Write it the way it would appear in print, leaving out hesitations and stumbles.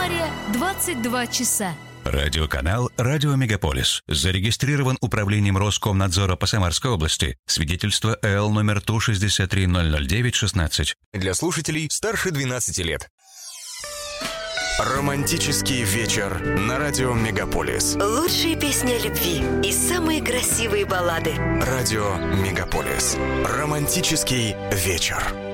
января, 22 часа. Радиоканал «Радио Мегаполис». Зарегистрирован Управлением Роскомнадзора по Самарской области. Свидетельство ЭЛ номер 163-009-16. Для слушателей старше 12 лет. Романтический вечер на радио Мегаполис. Лучшие песни о любви и самые красивые баллады. Радио Мегаполис. Романтический вечер.